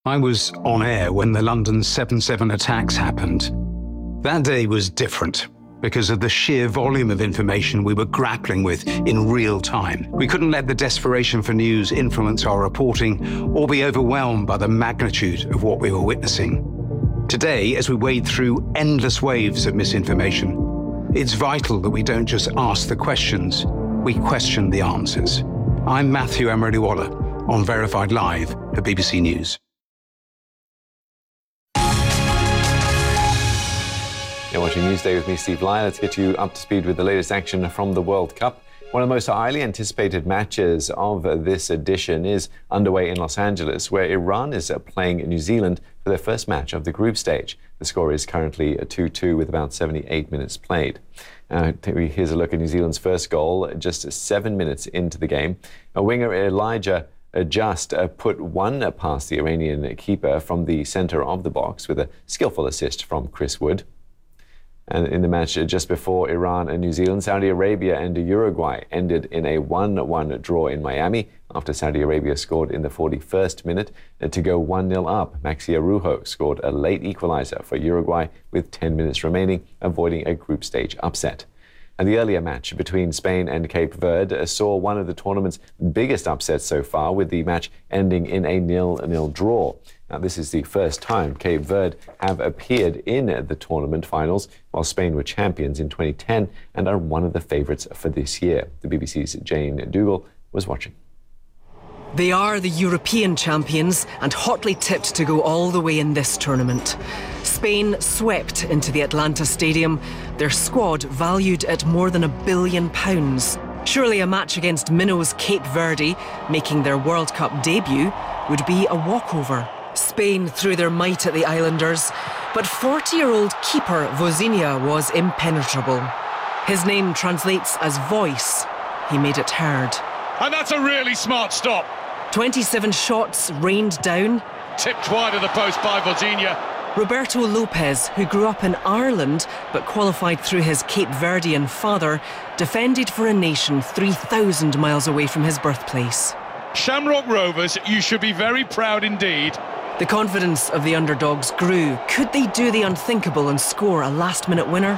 I was on air when the London 7/7 attacks happened. That day was different because of the sheer volume of information we were grappling with in real time. We couldn't let the desperation for news influence our reporting or be overwhelmed by the magnitude of what we were witnessing. Today, as we wade through endless waves of misinformation, it's vital that we don't just ask the questions, we question the answers. I'm Matthew Emery-Waller on Verified Live for BBC News. You're watching Newsday with me, Steve Lyon. Let's get you up to speed with the latest action from the World Cup. One of the most highly anticipated matches of this edition is underway in Los Angeles, where Iran is playing New Zealand for their first match of the group stage. The score is currently 2-2 with about 78 minutes played. Here's a look at New Zealand's first goal just 7 minutes into the game. Winger Elijah Just put one past the Iranian keeper from the centre of the box with a skillful assist from Chris Wood. And in the match just before Iran and New Zealand, Saudi Arabia and Uruguay ended in a 1-1 draw in Miami after Saudi Arabia scored in the 41st minute to go 1-0 up. Maxi Araujo scored a late equaliser for Uruguay with 10 minutes remaining, avoiding a group stage upset. And the earlier match between Spain and Cape Verde saw one of the tournament's biggest upsets so far, with the match ending in a 0-0 draw. Now, this is the first time Cape Verde have appeared in the tournament finals, while Spain were champions in 2010 and are one of the favourites for this year. The BBC's Jane Dougal was watching. They are the European champions and hotly tipped to go all the way in this tournament. Spain swept into the Atlanta Stadium, their squad valued at more than £1 billion. Surely a match against minnows Cape Verde, making their World Cup debut, would be a walkover. Spain threw their might at the Islanders, but 40-year-old keeper Vozinha was impenetrable. His name translates as voice. He made it heard. And that's a really smart stop. 27 shots rained down. Tipped wide of the post by Vozinha. Roberto Lopez, who grew up in Ireland but qualified through his Cape Verdean father, defended for a nation 3,000 miles away from his birthplace. Shamrock Rovers, you should be very proud indeed. The confidence of the underdogs grew. Could they do the unthinkable and score a last-minute winner?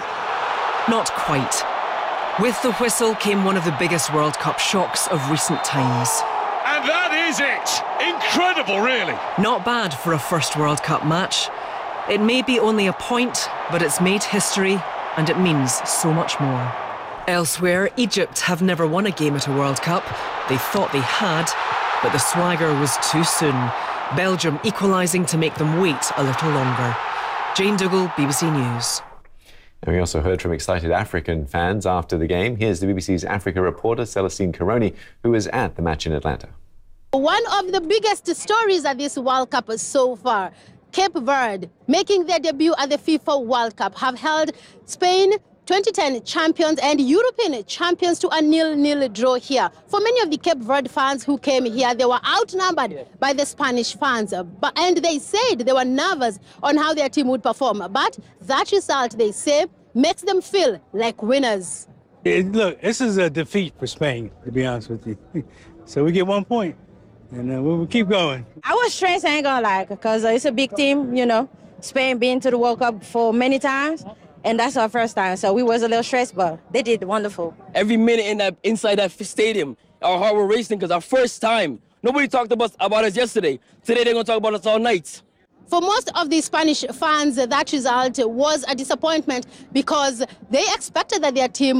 Not quite. With the whistle came one of the biggest World Cup shocks of recent times. And that is it! Incredible, really. Not bad for a first World Cup match. It may be only a point, but it's made history, and it means so much more. Elsewhere, Egypt have never won a game at a World Cup. They thought they had, but the swagger was too soon. Belgium equalising to make them wait a little longer. Jane Dougal, BBC News. And we also heard from excited African fans after the game. Here's the BBC's Africa reporter, Celestine Caroni, who was at the match in Atlanta. One of the biggest stories at this World Cup so far, Cape Verde, making their debut at the FIFA World Cup, have held Spain 2010 champions and European champions to a 0-0 draw here. For many of the Cape Verde fans who came here, they were outnumbered by the Spanish fans. And they said they were nervous on how their team would perform. But that result, they say, makes them feel like winners. Look, this is a defeat for Spain, to be honest with you. So we get 1 point, and we'll keep going. I was stressed, I ain't gonna lie, because it's a big team, you know. Spain been to the World Cup for many times. And that's our first time, so we was a little stressed, but they did wonderful. Every minute inside that stadium, our heart was racing because our first time. Nobody talked about us yesterday. Today they're going to talk about us all night. For most of the Spanish fans, that result was a disappointment because they expected that their team